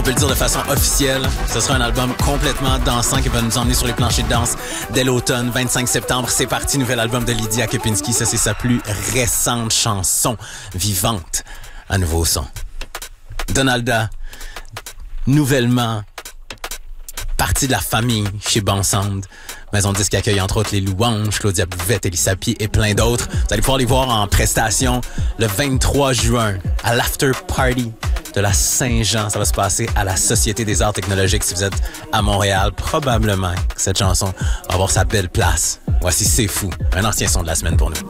peut le dire de façon officielle. Ce sera un album complètement dansant qui va nous emmener sur les planchers de danse dès l'automne, 25 septembre. C'est parti, nouvel album de Lydia Kepinski. Ça, c'est sa plus récente chanson vivante à nouveau son. Donalda, nouvellement partie de la famille chez Bon Sound. Maison de disque accueille entre autres les Louanges, Claudia Bouvette, Elie Sapi et plein d'autres. Vous allez pouvoir les voir en prestation le 23 juin à l'After Party de la Saint-Jean. Ça va se passer à la Société des Arts Technologiques. Si vous êtes à Montréal, probablement que cette chanson va avoir sa belle place. Voici C'est Fou, un ancien son de la semaine pour nous.